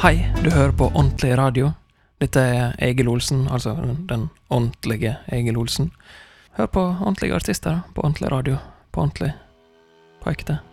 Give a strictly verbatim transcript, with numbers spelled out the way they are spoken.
Hei, du hører på Ordentlig Radio. Dette er Egil Olsen, altså den, den ordentlige Egil Olsen. Hør på ordentlige artister på ordentlig radio, på ordentlig, på ekte.